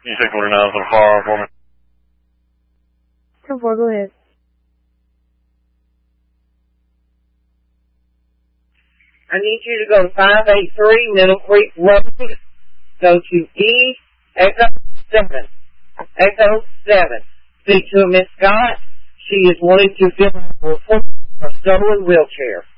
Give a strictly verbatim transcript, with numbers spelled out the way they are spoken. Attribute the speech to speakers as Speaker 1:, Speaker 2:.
Speaker 1: You take forty-nine for the fire for me.
Speaker 2: ten four, go ahead.
Speaker 3: I need you to go to five eighty-three Middle Creek Road. Go to E Echo seven. Echo seven. Speak to Miss Scott. She is wanting to fill out a report for a stolen wheelchair.